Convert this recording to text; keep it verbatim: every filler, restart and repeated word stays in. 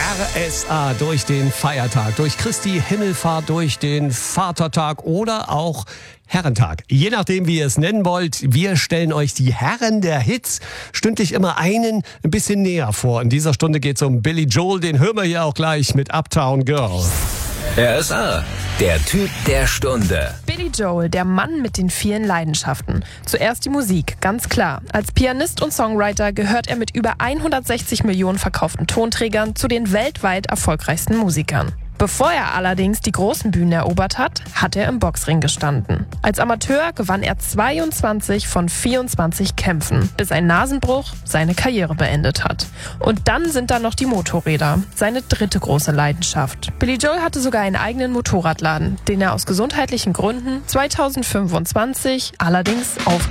R S A durch den Feiertag, durch Christi Himmelfahrt, durch den Vatertag oder auch Herrentag. Je nachdem, wie ihr es nennen wollt, wir stellen euch die Herren der Hits stündlich immer einen ein bisschen näher vor. In dieser Stunde geht es um Billy Joel, den hören wir hier auch gleich mit Uptown Girl. R S A, der Typ der Stunde. Billy Joel, der Mann mit den vielen Leidenschaften. Zuerst die Musik, ganz klar. Als Pianist und Songwriter gehört er mit über hundertsechzig Millionen verkauften Tonträgern zu den weltweit erfolgreichsten Musikern. Bevor er allerdings die großen Bühnen erobert hat, hat er im Boxring gestanden. Als Amateur gewann er zweiundzwanzig von vierundzwanzig Kämpfen, bis ein Nasenbruch seine Karriere beendet hat. Und dann sind da noch die Motorräder, seine dritte große Leidenschaft. Billy Joel hatte sogar einen eigenen Motorradladen, den er aus gesundheitlichen Gründen zweitausendfünfundzwanzig allerdings aufgegeben